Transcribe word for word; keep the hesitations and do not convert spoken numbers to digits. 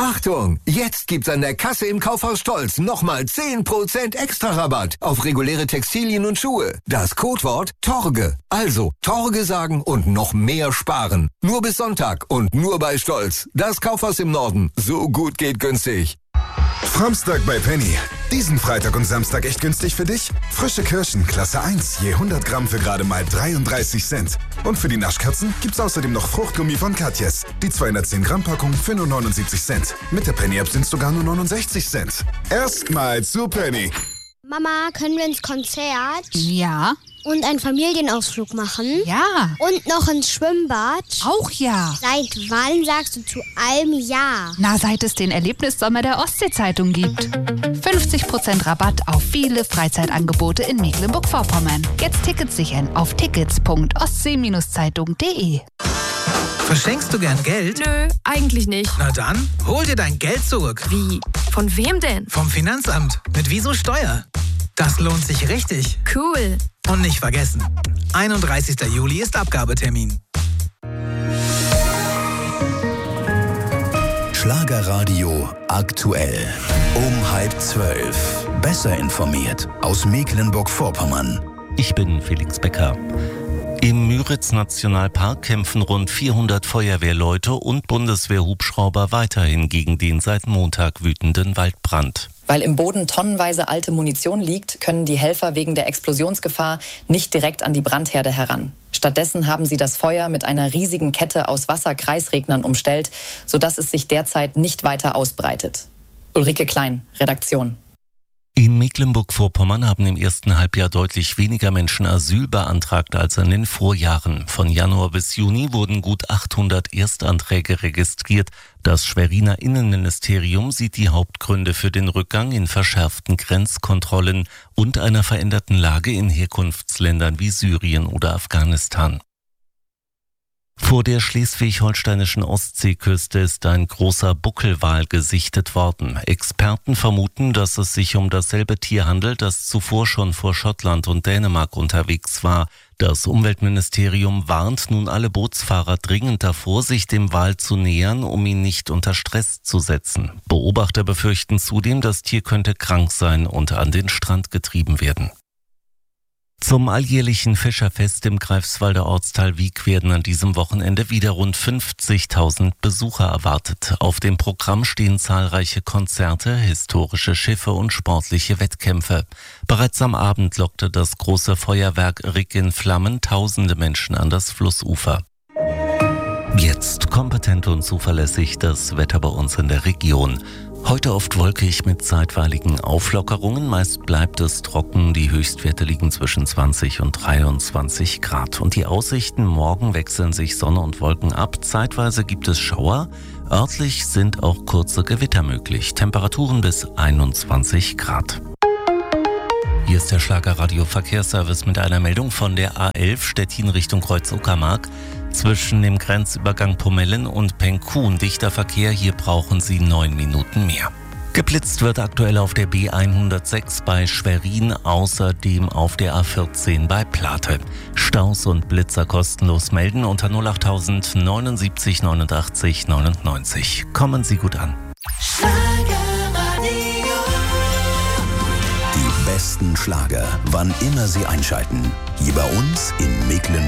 Achtung! Jetzt gibt's an der Kasse im Kaufhaus Stolz nochmal zehn Prozent extra Rabatt auf reguläre Textilien und Schuhe. Das Codewort Torge. Also Torge sagen und noch mehr sparen. Nur bis Sonntag und nur bei Stolz. Das Kaufhaus im Norden. So gut geht günstig. Framstag bei Penny. Diesen Freitag und Samstag echt günstig für dich? Frische Kirschen, Klasse eins, je hundert Gramm für gerade mal dreiunddreißig Cent. Und für die Naschkatzen gibt's außerdem noch Fruchtgummi von Katjes. Die zweihundertzehn Gramm Packung für nur neunundsiebzig Cent. Mit der Penny-App sind's sogar nur neunundsechzig Cent. Erstmal zu Penny. Mama, können wir ins Konzert? Ja. Und einen Familienausflug machen? Ja. Und noch ins Schwimmbad? Auch ja. Seit wann sagst du zu allem Ja? Na, seit es den Erlebnissommer der Ostsee-Zeitung gibt. fünfzig Prozent Rabatt auf viele Freizeitangebote in Mecklenburg-Vorpommern. Jetzt Tickets sichern auf tickets punkt ostsee Zeitung punkt de. Verschenkst du gern Geld? Nö, eigentlich nicht. Na dann, hol dir dein Geld zurück. Wie? Von wem denn? Vom Finanzamt. Mit Wieso Steuer. Das lohnt sich richtig. Cool. Und nicht vergessen, einunddreißigster Juli ist Abgabetermin. Schlagerradio aktuell. Um halb zwölf. Besser informiert aus Mecklenburg-Vorpommern. Ich bin Felix Becker. Im Müritz-Nationalpark kämpfen rund vierhundert Feuerwehrleute und Bundeswehrhubschrauber weiterhin gegen den seit Montag wütenden Waldbrand. Weil im Boden tonnenweise alte Munition liegt, können die Helfer wegen der Explosionsgefahr nicht direkt an die Brandherde heran. Stattdessen haben sie das Feuer mit einer riesigen Kette aus Wasserkreisregnern umstellt, sodass es sich derzeit nicht weiter ausbreitet. Ulrike Klein, Redaktion. In Mecklenburg-Vorpommern haben im ersten Halbjahr deutlich weniger Menschen Asyl beantragt als in den Vorjahren. Von Januar bis Juni wurden gut achthundert Erstanträge registriert. Das Schweriner Innenministerium sieht die Hauptgründe für den Rückgang in verschärften Grenzkontrollen und einer veränderten Lage in Herkunftsländern wie Syrien oder Afghanistan. Vor der schleswig-holsteinischen Ostseeküste ist ein großer Buckelwal gesichtet worden. Experten vermuten, dass es sich um dasselbe Tier handelt, das zuvor schon vor Schottland und Dänemark unterwegs war. Das Umweltministerium warnt nun alle Bootsfahrer dringend davor, sich dem Wal zu nähern, um ihn nicht unter Stress zu setzen. Beobachter befürchten zudem, das Tier könnte krank sein und an den Strand getrieben werden. Zum alljährlichen Fischerfest im Greifswalder Ortsteil Wiek werden an diesem Wochenende wieder rund fünfzigtausend Besucher erwartet. Auf dem Programm stehen zahlreiche Konzerte, historische Schiffe und sportliche Wettkämpfe. Bereits am Abend lockte das große Feuerwerk Rick in Flammen tausende Menschen an das Flussufer. Jetzt kompetent und zuverlässig das Wetter bei uns in der Region. Heute oft wolkig mit zeitweiligen Auflockerungen. Meist bleibt es trocken. Die Höchstwerte liegen zwischen zwanzig und dreiundzwanzig Grad. Und die Aussichten: morgen wechseln sich Sonne und Wolken ab. Zeitweise gibt es Schauer. Örtlich sind auch kurze Gewitter möglich. Temperaturen bis einundzwanzig Grad. Hier ist der Schlagerradio Verkehrsservice mit einer Meldung von der A elf Stettin Richtung Kreuz-Uckermark. Zwischen dem Grenzübergang Pomellen und Penkun dichter Verkehr, hier brauchen Sie neun Minuten mehr. Geblitzt wird aktuell auf der B hundertsechs bei Schwerin, außerdem auf der A vierzehn bei Plate. Staus und Blitzer kostenlos melden unter null achttausend neunundsiebzig neunundachtzig neunundneunzig. Kommen Sie gut an. Die besten Schlager, wann immer Sie einschalten. Hier bei uns in Mecklenburg.